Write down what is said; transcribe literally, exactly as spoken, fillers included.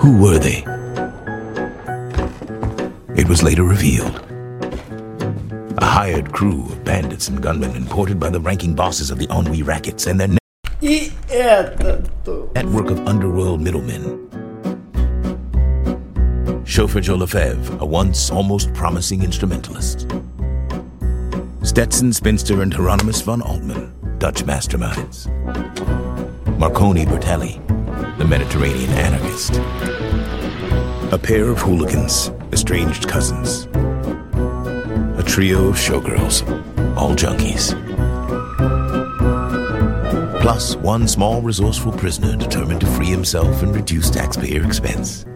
Who were they? It was later revealed. A hired crew of bandits and gunmen imported by the ranking bosses of the Ennui Rackets and their ne- E eita, tô... network of underworld middlemen. Chauffeur Joe Lefebvre, a once almost promising instrumentalist. Stetson Spinster and Hieronymus von Altman, Dutch masterminds. Marconi Bertelli, the Mediterranean anarchist. A pair of hooligans, estranged cousins. A trio of showgirls, all junkies. Plus one small resourceful prisoner determined to free himself and reduce taxpayer expense.